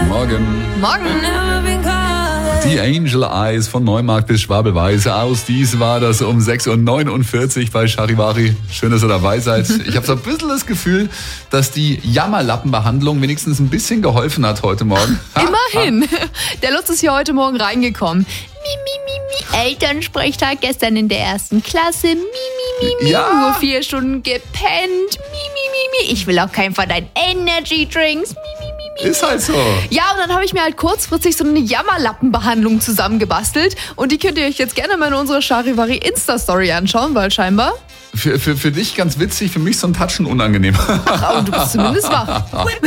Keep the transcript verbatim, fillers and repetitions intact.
Morgen. Morgen. Die Angel Eyes von Neumarkt bis Schwabelweise aus. Dies war das um sechs Uhr neunundvierzig bei Charivari. Schön, dass ihr dabei seid. Ich habe so ein bisschen das Gefühl, dass die Jammerlappenbehandlung wenigstens ein bisschen geholfen hat heute Morgen. Immerhin. Der Lutz ist hier heute Morgen reingekommen. Mi, mi, mi, mi. Elternsprechtag gestern in der ersten Klasse. Mi, mi, mi, mi. Ja. Nur vier Stunden gepennt. Mi, mi, mi, mi. Ich will auch keinen von deinen Energy Drinks. Mi, mi, mi, mi. Ist halt so. Ja, und dann habe ich mir halt kurzfristig so eine Jammerlappenbehandlung zusammengebastelt. Und die könnt ihr euch jetzt gerne mal in unserer Charivari Insta-Story anschauen, weil scheinbar... Für, für, für dich ganz witzig, für mich so ein Touchen unangenehm. Ach, aber du bist zumindest wach.